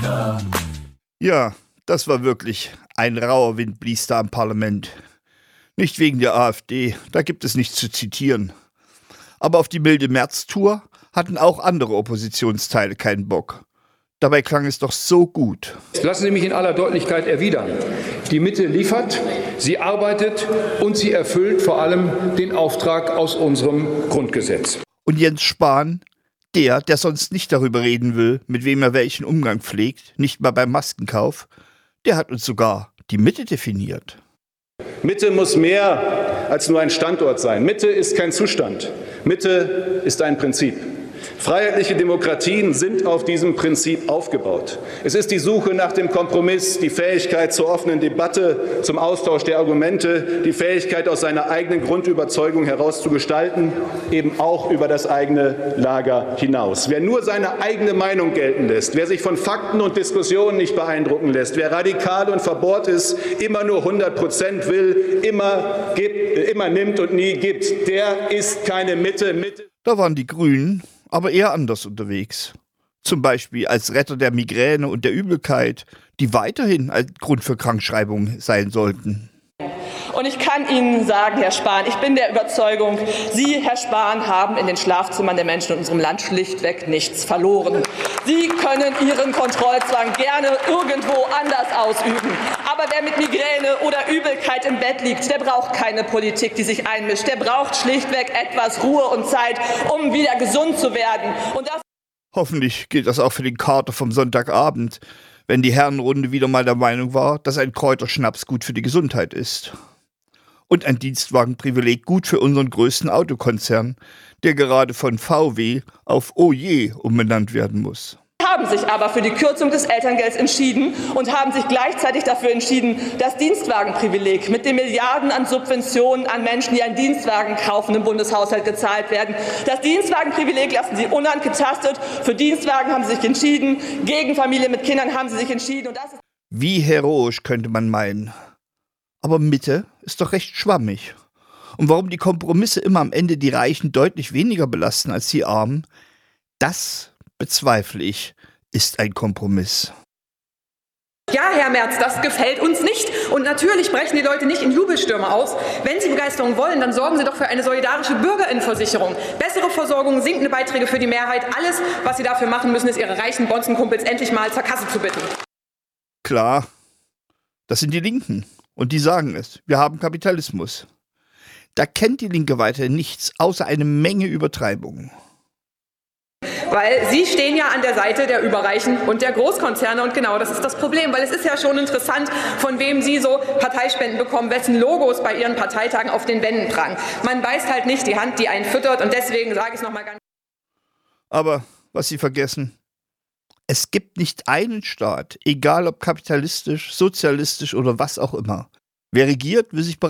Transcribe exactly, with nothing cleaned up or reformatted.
Ja, das war wirklich ein rauer Wind blies da im Parlament. Nicht wegen der AfD, da gibt es nichts zu zitieren. Aber auf die milde März-Tour hatten auch andere Oppositionsteile keinen Bock. Dabei klang es doch so gut. Lassen Sie mich in aller Deutlichkeit erwidern. Die Mitte liefert, sie arbeitet und sie erfüllt vor allem den Auftrag aus unserem Grundgesetz. Und Jens Spahn, der, der sonst nicht darüber reden will, mit wem er welchen Umgang pflegt, nicht mal beim Maskenkauf, der hat uns sogar die Mitte definiert. Mitte muss mehr als nur ein Standort sein. Mitte ist kein Zustand. Mitte ist ein Prinzip. Freiheitliche Demokratien sind auf diesem Prinzip aufgebaut. Es ist die Suche nach dem Kompromiss, die Fähigkeit zur offenen Debatte, zum Austausch der Argumente, die Fähigkeit, aus seiner eigenen Grundüberzeugung heraus zu gestalten, eben auch über das eigene Lager hinaus. Wer nur seine eigene Meinung gelten lässt, wer sich von Fakten und Diskussionen nicht beeindrucken lässt, wer radikal und verbohrt ist, immer nur hundert Prozent will, immer, gibt, immer nimmt und nie gibt, der ist keine Mitte. Mitte. Da waren die Grünen aber eher anders unterwegs. Zum Beispiel als Retter der Migräne und der Übelkeit, die weiterhin ein Grund für Krankschreibung sein sollten. Und ich kann Ihnen sagen, Herr Spahn, ich bin der Überzeugung, Sie, Herr Spahn, haben in den Schlafzimmern der Menschen in unserem Land schlichtweg nichts verloren. Sie können Ihren Kontrollzwang gerne irgendwo anders ausüben. Aber wer mit Migräne oder Übelkeit im Bett liegt, der braucht keine Politik, die sich einmischt. Der braucht schlichtweg etwas Ruhe und Zeit, um wieder gesund zu werden. Und das Hoffentlich gilt das auch für den Kater vom Sonntagabend, wenn die Herrenrunde wieder mal der Meinung war, dass ein Kräuterschnaps gut für die Gesundheit ist. Und ein Dienstwagenprivileg gut für unseren größten Autokonzern, der gerade von V W auf Oje umbenannt werden muss. haben sich aber für die Kürzung des Elterngelds entschieden und haben sich gleichzeitig dafür entschieden, das Dienstwagenprivileg mit den Milliarden an Subventionen an Menschen, die einen Dienstwagen kaufen, im Bundeshaushalt gezahlt werden. Das Dienstwagenprivileg lassen Sie unangetastet. Für Dienstwagen haben Sie sich entschieden. Gegen Familien mit Kindern haben Sie sich entschieden. Und das ist Wie heroisch könnte man meinen. Aber Mitte ist doch recht schwammig. Und warum die Kompromisse immer am Ende die Reichen deutlich weniger belasten als die Armen, das bezweifle ich, ist ein Kompromiss. Ja, Herr Merz, das gefällt uns nicht. Und natürlich brechen die Leute nicht in Jubelstürme aus. Wenn Sie Begeisterung wollen, dann sorgen Sie doch für eine solidarische Bürgerinnenversicherung. Bessere Versorgung, sinkende Beiträge für die Mehrheit. Alles, was Sie dafür machen müssen, ist Ihre reichen Bonzenkumpels endlich mal zur Kasse zu bitten. Klar, das sind die Linken. Und die sagen es. Wir haben Kapitalismus. Da kennt die Linke weiterhin nichts, außer eine Menge Übertreibungen. Weil Sie stehen ja an der Seite der Überreichen und der Großkonzerne. Und genau das ist das Problem. Weil es ist ja schon interessant, von wem Sie so Parteispenden bekommen, wessen Logos bei Ihren Parteitagen auf den Wänden prangen. Man beißt halt nicht die Hand, die einen füttert. Und deswegen sage ich es nochmal ganz. Aber was Sie vergessen, es gibt nicht einen Staat, egal ob kapitalistisch, sozialistisch oder was auch immer. Wer regiert, will sich